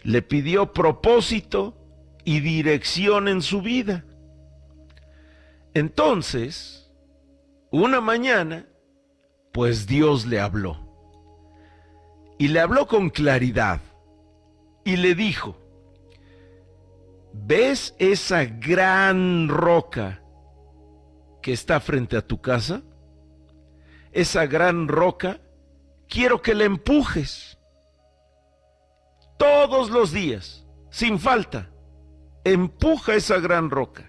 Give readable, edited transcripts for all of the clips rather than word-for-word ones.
le pidió propósito y dirección en su vida. Entonces, una mañana, pues Dios le habló. Y le habló con claridad. Y le dijo: ¿ves esa gran roca que está frente a tu casa? Esa gran roca, quiero que la empujes. Todos los días, sin falta, empuja esa gran roca.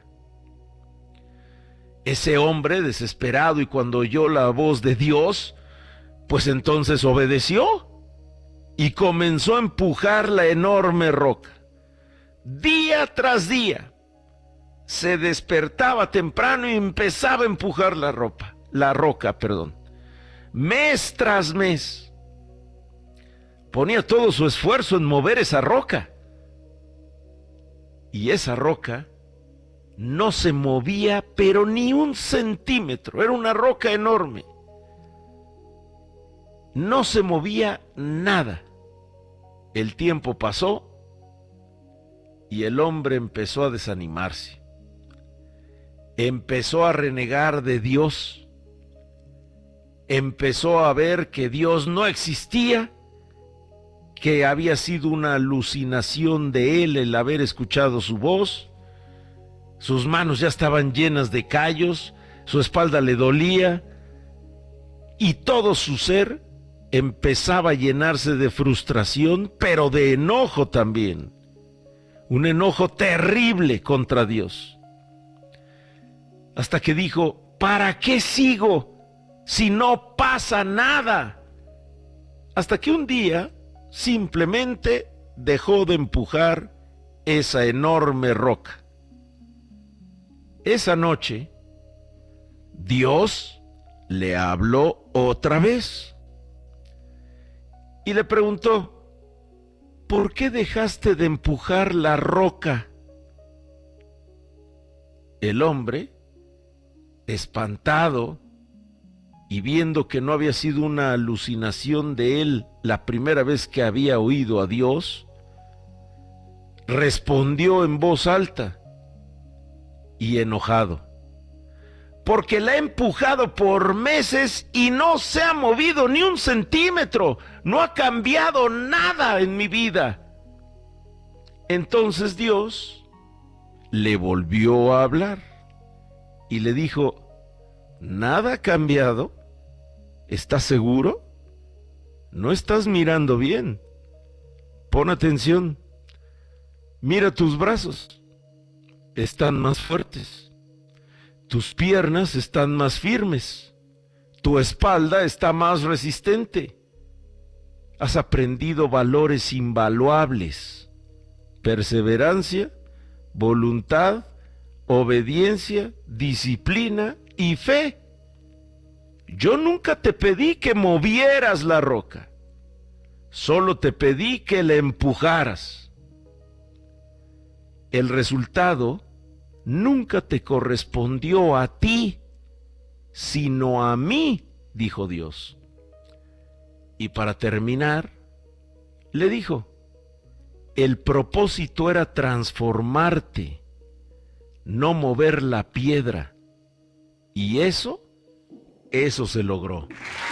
Ese hombre, desesperado, y cuando oyó la voz de Dios, pues entonces obedeció y comenzó a empujar la enorme roca. Día tras día, se despertaba temprano y empezaba a empujar la roca. Mes tras mes, ponía todo su esfuerzo en mover esa roca. Y esa roca no se movía, pero ni un centímetro. Era una roca enorme. No se movía nada. El tiempo pasó y el hombre empezó a desanimarse. Empezó a renegar de Dios. Empezó a ver que Dios no existía, que había sido una alucinación de él el haber escuchado su voz. Sus manos ya estaban llenas de callos, su espalda le dolía, y todo su ser empezaba a llenarse de frustración, pero de enojo también. Un enojo terrible contra Dios. Hasta que dijo: ¿para qué sigo si no pasa nada? Hasta que un día simplemente dejó de empujar esa enorme roca. Esa noche, Dios le habló otra vez y le preguntó: ¿por qué dejaste de empujar la roca? El hombre, espantado y viendo que no había sido una alucinación de él la primera vez que había oído a Dios, respondió en voz alta y enojado: porque la he empujado por meses y no se ha movido ni un centímetro, no ha cambiado nada en mi vida. Entonces Dios le volvió a hablar y le dijo: ¿nada ha cambiado? ¿Estás seguro? No estás mirando bien. Pon atención. Mira tus brazos. Están más fuertes. Tus piernas están más firmes. Tu espalda está más resistente. Has aprendido valores invaluables: perseverancia, voluntad, obediencia, disciplina y fe. Yo nunca te pedí que movieras la roca, solo te pedí que la empujaras. El resultado nunca te correspondió a ti, sino a mí, dijo Dios. Y para terminar, le dijo: el propósito era transformarte, no mover la piedra. Y eso se logró.